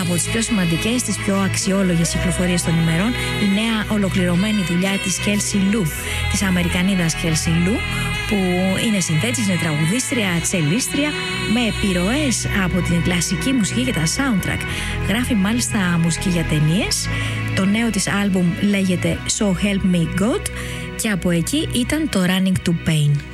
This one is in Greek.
από τις πιο σημαντικές, τις πιο αξιόλογες κυκλοφορίες των ημερών, η νέα ολοκληρωμένη δουλειά της Kelsey Lu, της Αμερικανίδας Kelsey Lu, που είναι συνθέτης, είναι τραγουδίστρια, τσελίστρια, με επιρροές από την κλασική μουσική και τα soundtrack. Γράφει μάλιστα μουσική για ταινίες. Το νέο της άλμπουμ λέγεται So Help Me God και από εκεί ήταν το Running to Pain.